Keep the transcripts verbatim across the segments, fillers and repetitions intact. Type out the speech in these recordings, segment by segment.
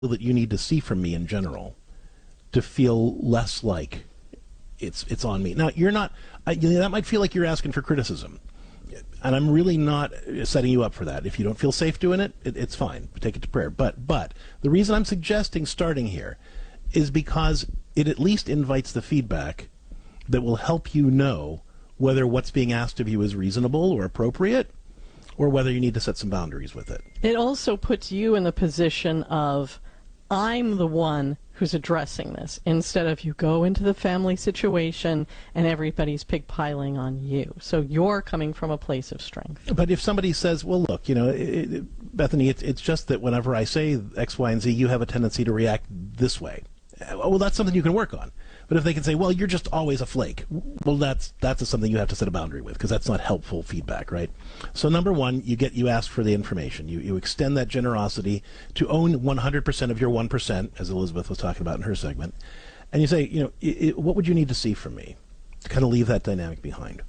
that you need to see from me in general to feel less like it's it's on me. Now, you're not, I, you know, that might feel like you're asking for criticism. And I'm really not setting you up for that. If you don't feel safe doing it, it it's fine. Take it to prayer. But but the reason I'm suggesting starting here is because it at least invites the feedback that will help you know whether what's being asked of you is reasonable or appropriate, or whether you need to set some boundaries with it. It also puts you in the position of, I'm the one who's addressing this, instead of you go into the family situation and everybody's pigpiling on you. So you're coming from a place of strength. But if somebody says, well, look, you know, it, it, Bethany, it's, it's just that whenever I say X, Y, and Z, you have a tendency to react this way. Well, that's something you can work on. But if they can say, well, you're just always a flake, well, that's that's something you have to set a boundary with, because that's not helpful feedback, right? So number one, you get you ask for the information. You you extend that generosity to own one hundred percent of your one percent, as Elizabeth was talking about in her segment. And you say, you know, it, it, what would you need to see from me to kind of leave that dynamic behind?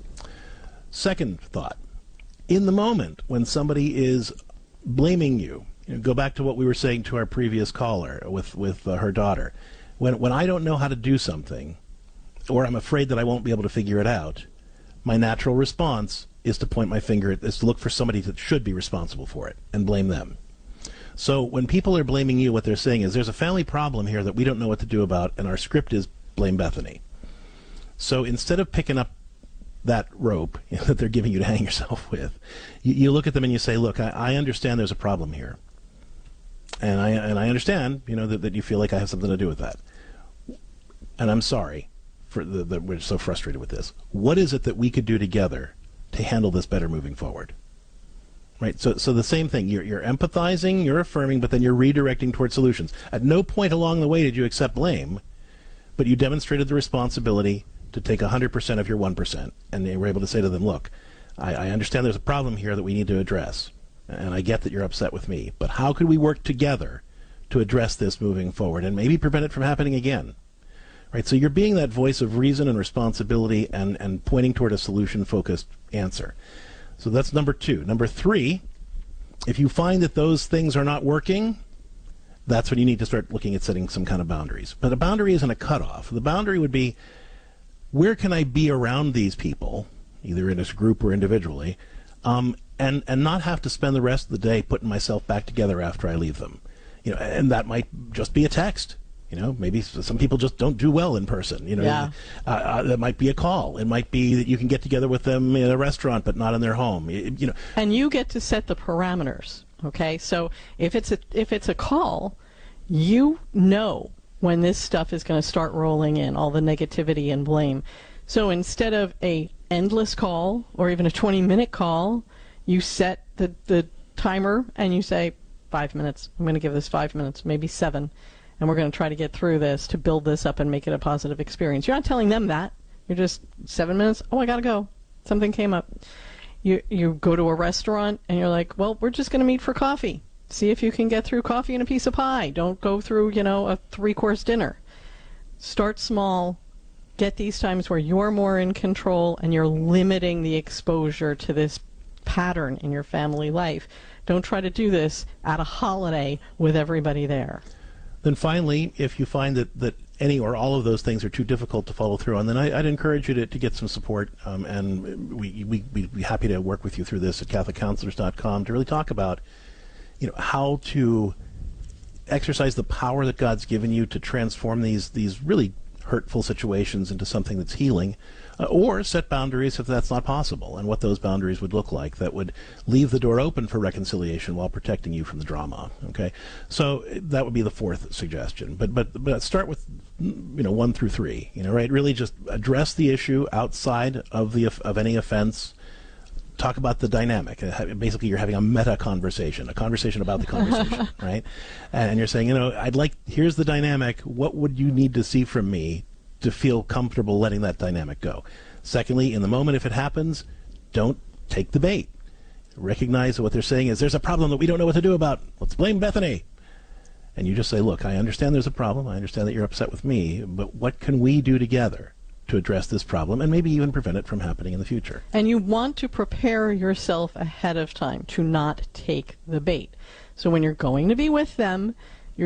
Second thought, in the moment when somebody is blaming you, you know, go back to what we were saying to our previous caller with, with uh, her daughter. When when I don't know how to do something, or I'm afraid that I won't be able to figure it out, my natural response is to point my finger at, is to look for somebody that should be responsible for it and blame them. So when people are blaming you, what they're saying is, there's a family problem here that we don't know what to do about, and our script is blame Bethany. So instead of picking up that rope you know, that they're giving you to hang yourself with, you, you look at them and you say, look, I, I understand there's a problem here. And I and I understand, you know, that, that you feel like I have something to do with that. And I'm sorry for the, that we're so frustrated with this. What is it that we could do together to handle this better moving forward? Right? So so the same thing. You're you're empathizing, you're affirming, but then you're redirecting towards solutions. At no point along the way did you accept blame, but you demonstrated the responsibility to take one hundred percent of your one percent. And they were able to say to them, look, I, I understand there's a problem here that we need to address. And I get that you're upset with me, but how could we work together to address this moving forward and maybe prevent it from happening again? Right? So you're being that voice of reason and responsibility and, and pointing toward a solution-focused answer. So that's number two. Number three, if you find that those things are not working, that's when you need to start looking at setting some kind of boundaries. But a boundary isn't a cutoff. The boundary would be, where can I be around these people, either in a group or individually, um, and and not have to spend the rest of the day putting myself back together after I leave them, you know. And that might just be a text, you know. Maybe some people just don't do well in person, you know. Yeah. Uh, uh, that might be a call. It might be that you can get together with them in a restaurant, but not in their home, you, you know. And you get to set the parameters. Okay, so if it's a if it's a call, you know when this stuff is going to start rolling in, all the negativity and blame. So instead of a endless call or even a twenty minute call, you set the, the timer and you say, five minutes. I'm going to give this five minutes, maybe seven, and we're going to try to get through this to build this up and make it a positive experience. You're not telling them that. You're just, seven minutes, oh, I got to go. Something came up. You, you go to a restaurant and you're like, well, we're just going to meet for coffee. See if you can get through coffee and a piece of pie. Don't go through, you know, a three-course dinner. Start small. Get these times where you're more in control and you're limiting the exposure to this pattern in your family life. Don't try to do this at a holiday with everybody there. Then finally, if you find that, that any or all of those things are too difficult to follow through on, then I, I'd encourage you to, to get some support, um, and we, we, we'd be happy to work with you through this at Catholic Counselors dot com to really talk about, you know, how to exercise the power that God's given you to transform these these really hurtful situations into something that's healing, uh, or set boundaries if that's not possible, and what those boundaries would look like that would leave the door open for reconciliation while protecting you from the drama. Okay, so that would be the fourth suggestion. But but but start with, you know, one through three. You know, right? Really just address the issue outside of the of any offense. Talk about the dynamic. Basically, you're having a meta conversation, a conversation about the conversation, right? And you're saying, you know, I'd like, here's the dynamic. What would you need to see from me to feel comfortable letting that dynamic go? Secondly, in the moment, if it happens, don't take the bait. Recognize that what they're saying is, there's a problem that we don't know what to do about. Let's blame Bethany. And you just say, look, I understand there's a problem. I understand that you're upset with me, but what can we do together to address this problem and maybe even prevent it from happening in the future? And you want to prepare yourself ahead of time to not take the bait. So when you're going to be with them,